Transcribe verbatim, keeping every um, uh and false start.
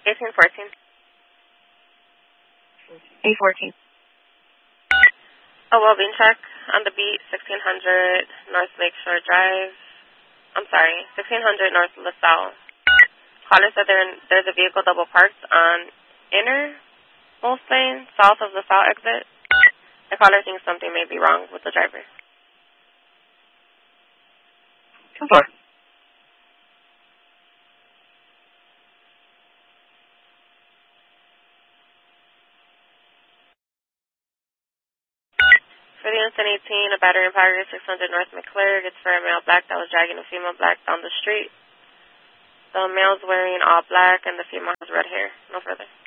eighteen fourteen. eight fourteen. A well-being check on the beat, sixteen hundred North Lakeshore Drive. I'm sorry, sixteen hundred North LaSalle. Caller said there, there's a vehicle double parked on Inner Most Lane, south of LaSalle exit. The caller thinks something may be wrong with the driver. two four. For the incident eighteen, a battery in Power six hundred North McClure gets for a male black that was dragging a female black down the street. The male's wearing all black and the female has red hair. No further.